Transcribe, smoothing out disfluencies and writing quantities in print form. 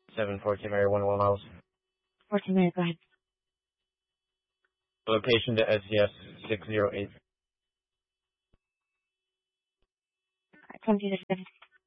714 Mary, 1 miles. 14 Mary, go ahead. Location to SCS 608. 20 to 7.